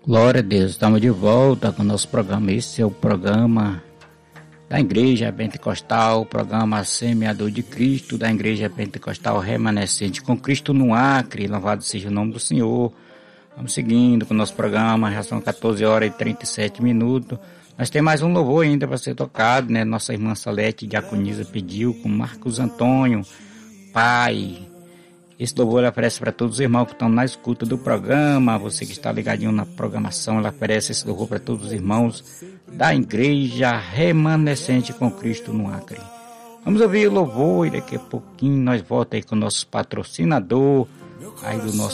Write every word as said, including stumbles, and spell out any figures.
Glória a Deus, estamos de volta com o nosso programa. Esse é o programa da Igreja Pentecostal, o programa Semeador de Cristo, da Igreja Pentecostal Remanescente com Cristo no Acre. Louvado seja o nome do Senhor. Vamos seguindo com o nosso programa, já são quatorze horas e trinta e sete minutos. Nós temos mais um louvor ainda para ser tocado, né? Nossa irmã Salete Diaconisa pediu com Marcos Antônio, Pai. Esse louvor ela oferece para todos os irmãos que estão na escuta do programa. Você que está ligadinho na programação, ela oferece esse louvor para todos os irmãos da Igreja Remanescente com Cristo no Acre. Vamos ouvir o louvor e daqui a pouquinho nós voltamos aí com o nosso patrocinador, aí do nosso